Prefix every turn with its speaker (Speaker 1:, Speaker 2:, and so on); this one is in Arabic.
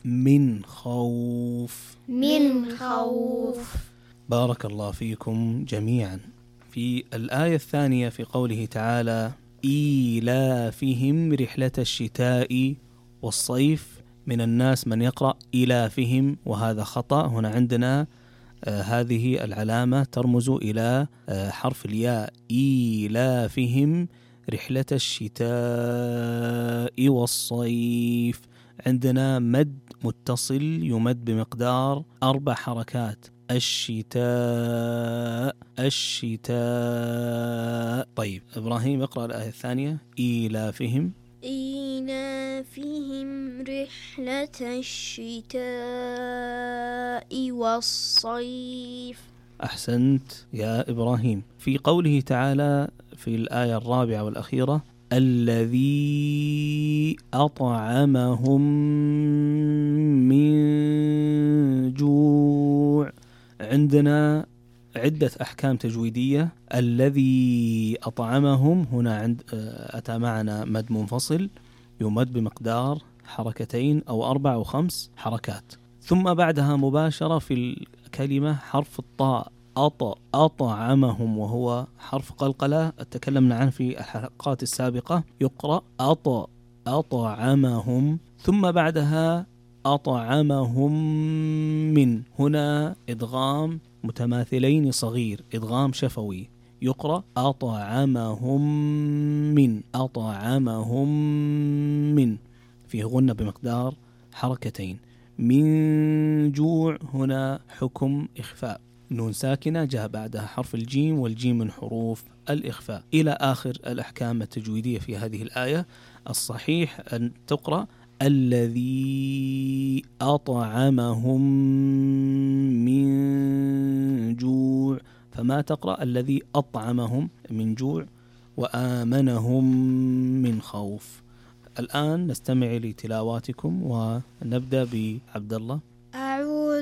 Speaker 1: من خوف.
Speaker 2: من خوف.
Speaker 1: بارك الله فيكم جميعا. في الآية الثانية في قوله تعالى إيلافهم رحلة الشتاء والصيف، من الناس من يقرأ إيلافهم وهذا خطأ. هنا عندنا هذه العلامة ترمز إلى حرف الياء، إيلافهم رحلة الشتاء والصيف. عندنا مد متصل يمد بمقدار 4 حركات، الشتاء الشتاء. طيب إبراهيم اقرأ الآية الثانية. إيلافهم
Speaker 2: إيلافهم رحلة الشتاء والصيف.
Speaker 1: أحسنت يا إبراهيم. في قوله تعالى في الآية الرابعة والأخيرة الذي أطعمهم من جوع، عندنا عدة أحكام تجويدية. الذي أطعمهم هنا عند أتى معنا مد منفصل يمد بمقدار 2 أو 4 أو 5 حركات، ثم بعدها مباشرة في الكلمة حرف الطاء أطعمهم، وهو حرف قلقلة تكلمنا عنه في الحلقات السابقة، يقرأ أطعمهم، ثم بعدها أطعمهم من، هنا إدغام متماثلين صغير، إدغام شفوي، يقرأ أطعمهم من فيه غنة بمقدار 2. من جوع هنا حكم إخفاء، نون ساكنة جاء بعدها حرف الجيم، والجيم من حروف الإخفاء. إلى آخر الأحكام التجويدية في هذه الآية. الصحيح أن تقرأ الذي أطعمهم من جوع، فما تقرأ الذي أطعمهم من جوع وآمنهم من خوف. الآن نستمع لتلاواتكم ونبدأ بعبد الله.